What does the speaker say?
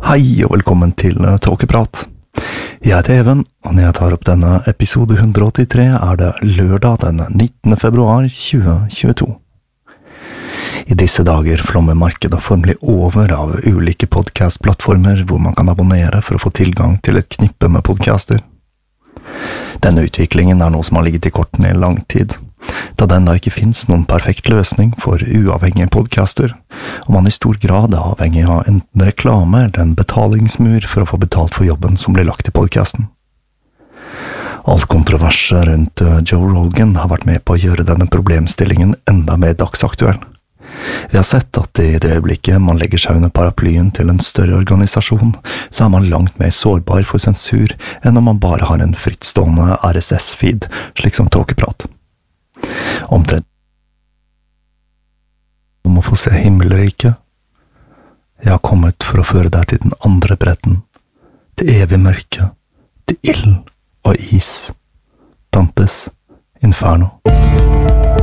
Hei og velkommen til Tåkeprat. Jeg heter Even, og når jeg tar opp denne episode 183 det lørdag den 19. februar 2022. I disse dager flommer markedet formelig over av ulike podcastplattformer hvor man kan abonnere for å få tilgang til et knippe med podcaster. Denne utviklingen noe som har ligget i kortene i lang tid, da den da ikke finnes noen perfekt løsning for uavhengige podcaster, og man i stor grad avhengig av enten reklame eller en betalingsmur for å få betalt for jobben som blir lagt i podcasten. All kontroverser rundt Joe Rogan har vært med på å gjøre denne problemstillingen enda mer dagsaktuell. Vi har sett at i det øyeblikket man legger seg under paraplyen til en større organisasjon, så man langt mer sårbar for sensur enn om man bare har en frittstående RSS-feed, slik som Tåkeprat. Omtrent om å få se himmelriket. Jeg har kommet for å føre deg til den andre bredden, til evig mørke, til ild og is. Dantes Inferno.